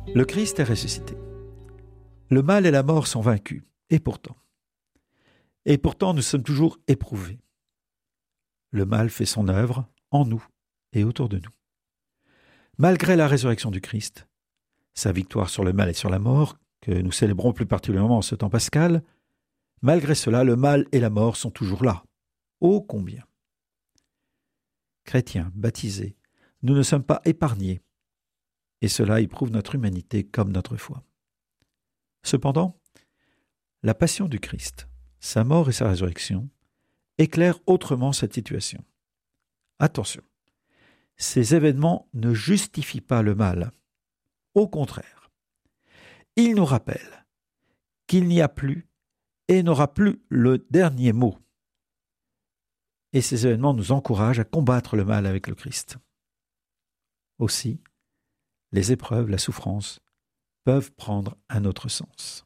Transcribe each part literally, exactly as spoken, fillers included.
Le Christ est ressuscité. Le mal et la mort sont vaincus. Et pourtant, et pourtant nous sommes toujours éprouvés. Le mal fait son œuvre en nous et autour de nous. Malgré la résurrection du Christ, sa victoire sur le mal et sur la mort, que nous célébrons plus particulièrement en ce temps pascal, malgré cela, le mal et la mort sont toujours là. Ô combien! Chrétiens, baptisés, nous ne sommes pas épargnés, et cela éprouve notre humanité comme notre foi. Cependant, la passion du Christ, sa mort et sa résurrection, éclairent autrement cette situation. Attention, ces événements ne justifient pas le mal. Au contraire, ils nous rappellent qu'il n'y a plus et n'aura plus le dernier mot. Et ces événements nous encouragent à combattre le mal avec le Christ. Aussi, les épreuves, la souffrance, peuvent prendre un autre sens.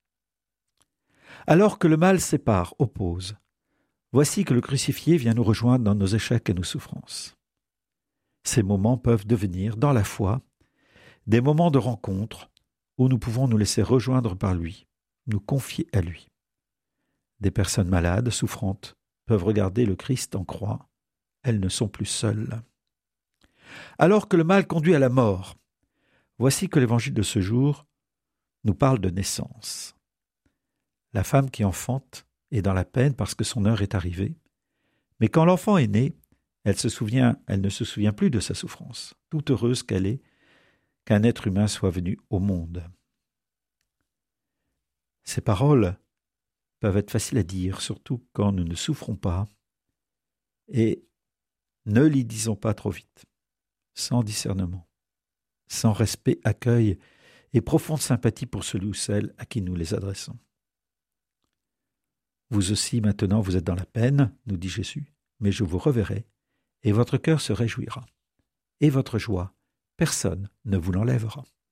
Alors que le mal sépare, oppose, voici que le crucifié vient nous rejoindre dans nos échecs et nos souffrances. Ces moments peuvent devenir, dans la foi, des moments de rencontre où nous pouvons nous laisser rejoindre par lui, nous confier à lui. Des personnes malades, souffrantes, peuvent regarder le Christ en croix. Elles ne sont plus seules. Alors que le mal conduit à la mort, voici que l'évangile de ce jour nous parle de naissance. La femme qui enfante est dans la peine parce que son heure est arrivée. Mais quand l'enfant est né, elle se souvient, elle ne se souvient plus de sa souffrance, toute heureuse qu'elle est qu'un être humain soit venu au monde. Ces paroles peuvent être faciles à dire, surtout quand nous ne souffrons pas, et ne les disons pas trop vite, sans discernement, sans respect, accueil et profonde sympathie pour celui ou celle à qui nous les adressons. Vous aussi, maintenant, vous êtes dans la peine, nous dit Jésus, mais je vous reverrai, et votre cœur se réjouira. Et votre joie, personne ne vous l'enlèvera.